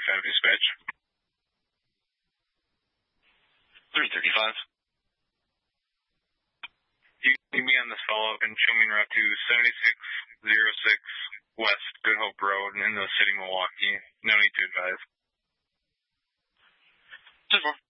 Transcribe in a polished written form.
335 dispatch. 335. You can be on this follow-up and show me en route to 7606 West Good Hope Road in the city of Milwaukee. No need to advise. 10-4.